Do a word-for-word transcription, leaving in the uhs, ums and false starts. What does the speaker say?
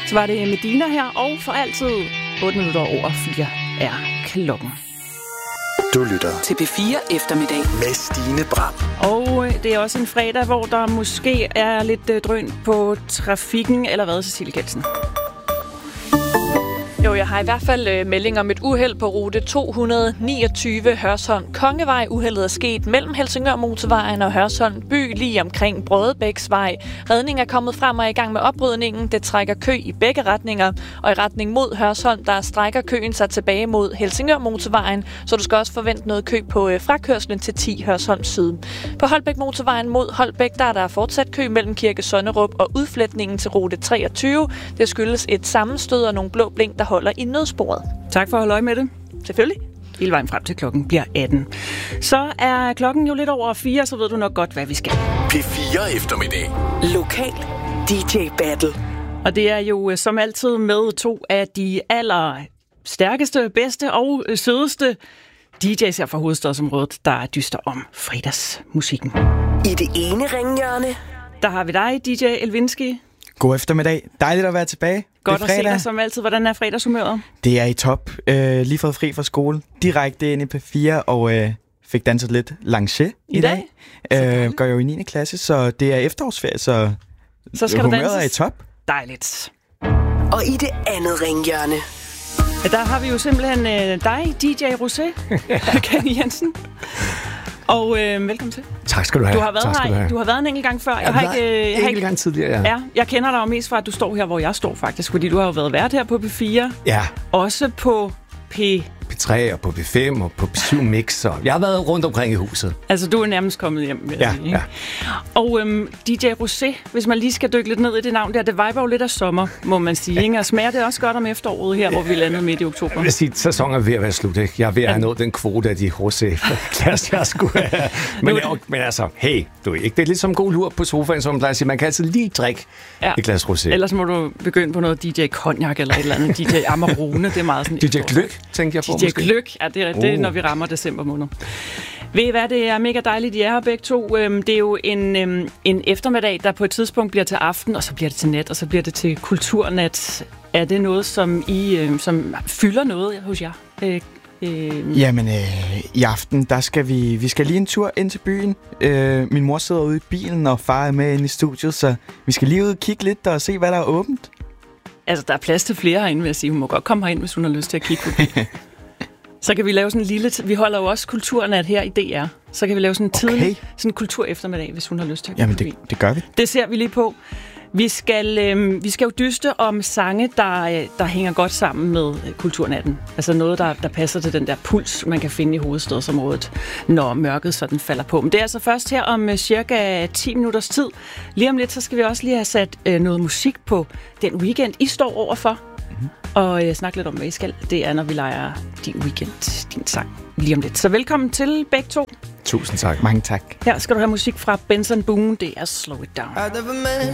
Så var det Medina her, og for altid otte minutter over fire er klokken. Du lytter til P fire eftermiddag med Stine Bram. Og det er også en fredag, hvor der måske er lidt drøn på trafikken, eller hvad, Cecilie Kjeldsen? Jo, jeg har i hvert fald øh, melding om et uheld på rute to hundrede niogtyve Hørsholm Kongevej. Uheldet er sket mellem Helsingør Motorvejen og Hørsholm by, lige omkring Brødebæksvej. Redning er kommet frem og er i gang med oprydningen. Det trækker kø i begge retninger, og i retning mod Hørsholm, der strækker køen sig tilbage mod Helsingør Motorvejen, så du skal også forvente noget kø på øh, frakørslen til ti Hørsholm Syd. På Holbæk Motorvejen mod Holbæk, der er der fortsat kø mellem Kirke Sonnerup og udfletningen til rute treogtyve. Det skyldes et sammenstød og nogle blå blink, der holder i nødsporet. Tak for at holde øje med det. Selvfølgelig. Hele vejen frem til klokken bliver atten. Så er klokken jo lidt over fire, så ved du nok godt, hvad vi skal. P fire eftermiddag. Lokal D J Battle. Og det er jo som altid med to af de aller stærkeste, bedste og sødeste D J's her fra hovedstadsområdet, der dyster om fredagsmusikken. I det ene ringhjørne, der har vi dig, D J Elvinski. God eftermiddag. Dejligt at være tilbage. Godt at se dig som altid. Hvordan er fredagshumøret? Det er i top. Øh, lige fået fri fra skole. Direkte ind i P fire og øh, fik danset lidt lancé i, I dag. dag. Øh, går jo i niende klasse, så det er efterårsferie, så, så skal humøret er i top. Dejligt. Og i det andet ringhjørne, ja, der har vi jo simpelthen øh, dig, D J Rosé, Kenny Jensen. Og øh, velkommen til. Tak skal du have. Du har været tak, her. Du, have. du har været en enkelt gang før. Jeg, jeg har ikke ikke øh, jeg har ikke gang tidligere, ja. ja. Jeg kender dig jo mest fra, at du står her, hvor jeg står faktisk, fordi du har jo været vært her på P fire. Ja. Også på P P tre og på P fem og på P syv Mix. Og jeg har været rundt omkring i huset. Altså, du er nærmest kommet hjem, vil jeg ja, sige. Ja. Og øhm, D J Rosé, hvis man lige skal dykke lidt ned i det navn der, det viber jo lidt af sommer, må man sige. Ikke? Og smager det også godt om efteråret her, hvor vi landede midt i oktober? Jeg vil sige, sæsonen er ved at være slut, ikke? Jeg er ved at have nået den kvote af de rosé-glas, jeg skulle have. Men, jeg, men altså, hey, du ikke. Det er lidt som god lur på sofaen, som man siger. Man kan altid lige drikke ja. et glas rosé. Ellers må du begynde på noget D J Cognac eller et eller andet. D J Amarone, det er meget sådan... D J Gløk, tænker jeg på. D J Gløk, ja, det er det, oh. når vi rammer december måned. Ved I hvad, det er mega dejligt, I er her begge to. Det er jo en, en eftermiddag, der på et tidspunkt bliver til aften, og så bliver det til nat, og så bliver det til kulturnat. Er det noget, som I som fylder noget hos jer? Øh, øh. Jamen, øh, i aften, der skal vi, vi skal lige en tur ind til byen. Øh, min mor sidder ude i bilen, og far er med inde i studiet, så vi skal lige ud og kigge lidt og se, hvad der er åbent. Altså, der er plads til flere herinde, vil jeg sige. Hun må godt komme herind, hvis hun har lyst til at kigge forbi. Så kan vi lave sådan en lille... Vi holder jo også kulturnat her i D R. Så kan vi lave sådan en tidlig okay. sådan en kultur eftermiddag, hvis hun har lyst til at Jamen, det, det gør vi. Det ser vi lige på. Vi skal, øh, vi skal jo dyste om sange, der, der hænger godt sammen med kulturnatten. Altså noget, der, der passer til den der puls, man kan finde i hovedstadsområdet, når mørket sådan falder på. Men det er altså først her om cirka ti minutters tid. Lige om lidt, så skal vi også lige have sat øh, noget musik på den weekend, I står overfor. Mm-hmm. Og øh, snakke lidt om, hvad I skal. Det er, når vi leger din weekend, din sang, lige om lidt. Så velkommen til begge to. Tusind tak. Mange tak. Her skal du have musik fra Benson Boone. Det er Slow It Down.